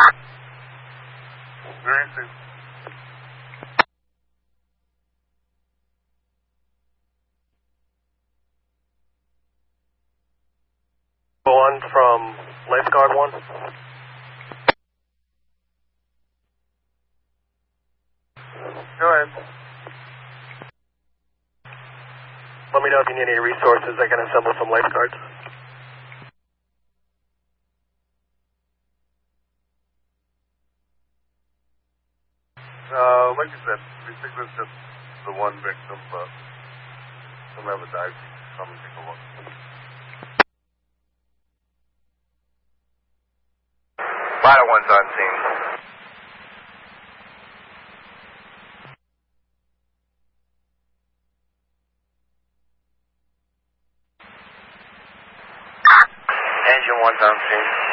Very safe. One from lifeguard 1. Go ahead. Let me know if you need any resources. I can assemble some lifeguards. Like you said, we think there's just the one victim, but we'll have a dive team come and take a look. Ladder 1's on scene. Engine 1's on scene.